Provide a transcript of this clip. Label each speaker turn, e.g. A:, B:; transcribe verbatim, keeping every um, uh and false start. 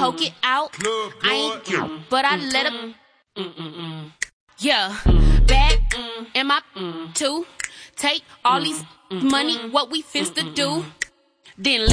A: poke it out. I ain't cute, but I let him. Yeah, bag in my two. Take all these money, what we finna do. Then